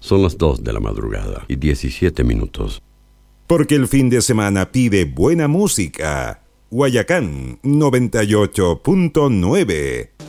Son las 2 de la madrugada y 17 minutos. Porque el fin de semana pide buena música. Guayacán 98.9.